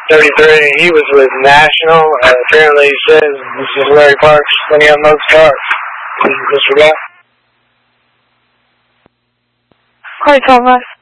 33. He was with National. Apparently, he says this is Larry Parks when he unloads cars. Just forgot. Hi, Thomas.